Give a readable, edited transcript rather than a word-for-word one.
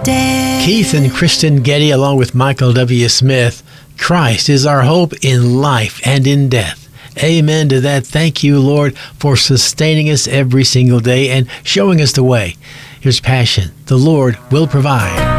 dead. Keith and Kristen Getty, along with Michael W. Smith, Christ is our hope in life and in death. Amen to that. Thank you, Lord, for sustaining us every single day and showing us the way. Here's Passion. The Lord will provide.